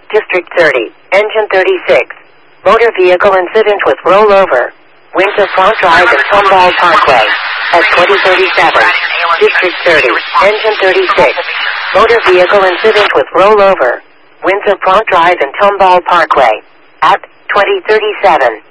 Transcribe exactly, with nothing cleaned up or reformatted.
District thirty, engine thirty-six. Motor vehicle incident with rollover. Windsor Front Drive and Tomball Parkway. At twenty thirty-seven. District thirty, engine thirty-six. Motor vehicle incident with rollover. Windsor Front Drive and Tomball Parkway. At twenty thirty-seven.